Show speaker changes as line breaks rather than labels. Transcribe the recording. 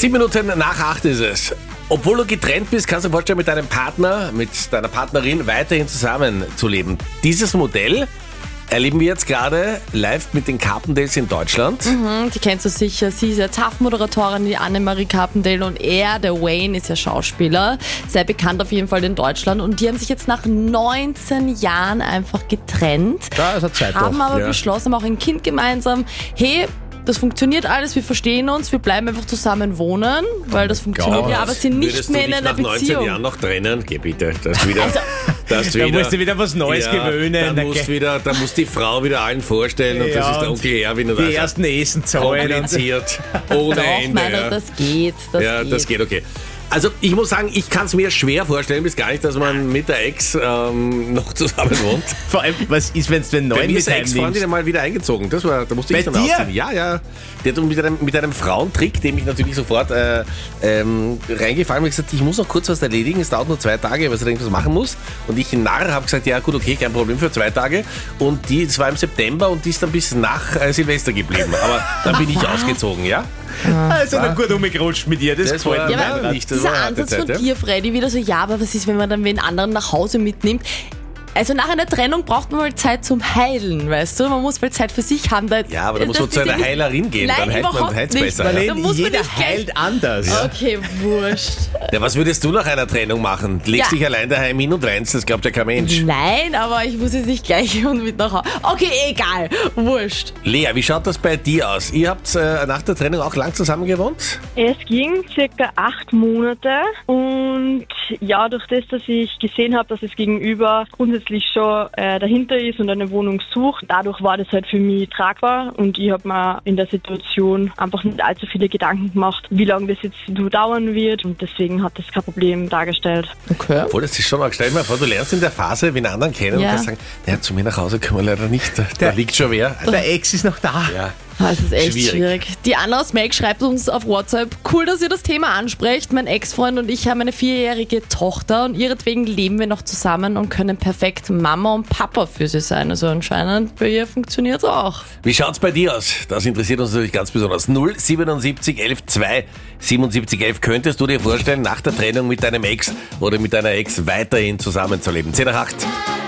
7 Minuten nach 8 ist es. Obwohl du getrennt bist, kannst du dir vorstellen, mit deinem Partner, mit deiner Partnerin weiterhin zusammenzuleben. Dieses Modell erleben wir jetzt gerade live mit den Carpendales in Deutschland.
Die kennst du sicher. Sie ist ja ZAF-Moderatorin, die Annemarie Carpendale, und er, der Wayne, ist ja Schauspieler. Sehr bekannt auf jeden Fall in Deutschland. Und die haben sich jetzt nach 19 Jahren einfach getrennt.
Da ist eine Zeit
haben
doch.
aber beschlossen, auch ein Kind gemeinsam. Hey, das funktioniert alles, wir verstehen uns, wir bleiben einfach zusammen wohnen, weil das funktioniert ja, aber sind nicht
Würdest
mehr
du
in
dich
einer
nach 19
Beziehung.
Jahren noch trennen? Geh bitte, das wieder.
Da musst du wieder was Neues gewöhnen.
Da muss die Frau wieder allen vorstellen und das ist der Onkel Erwin und
die ersten Essen zahlen.
kompliziert, ohne
Doch,
Ende.
meiner, das geht.
Das geht, okay. Also ich muss sagen, ich kann es mir schwer vorstellen, bis gar nicht, dass man mit der Ex noch zusammen wohnt.
Vor allem, was ist, wenn du den
Bei
neuen
mir
mit
ist eine Ex-Freundin
heimnimmst?
mal wieder eingezogen. Da musste ich
Bei
dann
dir?
ausziehen. Ja. Die hat mit einem Frauentrick, dem ich natürlich sofort reingefallen bin, gesagt, ich muss noch kurz was erledigen, es dauert nur 2 Tage, weil sie irgendwas machen muss. Und ich in Narr habe gesagt, ja gut, okay, kein Problem für 2 Tage. Und das war im September und die ist dann bis nach Silvester geblieben. Aber dann bin ich ausgezogen, ja?
Also dann gut umgerutscht mit ihr, das gefällt
war-
mir.
Ja, aber
nicht, das
dieser
war eine
Ansatz
Zeit,
von
ja.
dir, Freddy, wieder so, ja, aber was ist, wenn man dann wen anderen nach Hause mitnimmt? Also nach einer Trennung braucht man mal Zeit zum Heilen, weißt du? Man muss mal Zeit für sich haben.
Ja, aber da muss man zu einer Heilerin gehen,
Nein,
dann heilt man
überhaupt
heilt's
nicht.
besser.
Da
Marlene,
muss man
jeder
nicht gleich-
heilt anders.
Okay, wurscht.
Ja, was würdest du nach einer Trennung machen? Legst
Ja.
dich allein daheim hin und weinst, das glaubt ja kein Mensch.
Nein, aber ich muss jetzt nicht gleich und mit nach Hause. Okay, egal. Wurscht.
Lea, wie schaut das bei dir aus? Ihr habt nach der Trennung auch lang zusammen gewohnt?
Es ging circa 8 Monate und ja, durch das, dass ich gesehen habe, dass es Gegenüber grundsätzlich schon dahinter ist und eine Wohnung sucht, dadurch war das halt für mich tragbar und ich habe mir in der Situation einfach nicht allzu viele Gedanken gemacht, wie lange das jetzt so dauern wird, und deswegen hat das kein Problem dargestellt.
Okay.
Obwohl, das ist schon arg. Stell dir mal vor, du lernst in der Phase, wen anderen kennen
Ja.
und kannst sagen, naja, zu mir nach Hause können wir leider nicht, da liegt schon wer.
Der Ex ist noch da.
Ja.
Das ist echt
Schwierig.
schwierig. Die Anna aus Meg schreibt uns auf WhatsApp, cool, dass ihr das Thema ansprecht. Mein Ex-Freund und ich haben eine 4-jährige Tochter und ihretwegen leben wir noch zusammen und können perfekt Mama und Papa für sie sein. Also anscheinend bei ihr funktioniert es auch.
Wie schaut's bei dir aus? Das interessiert uns natürlich ganz besonders. 077 11 2 77 11. Könntest du dir vorstellen, nach der Trennung mit deinem Ex oder mit deiner Ex weiterhin zusammenzuleben? 10 nach 8.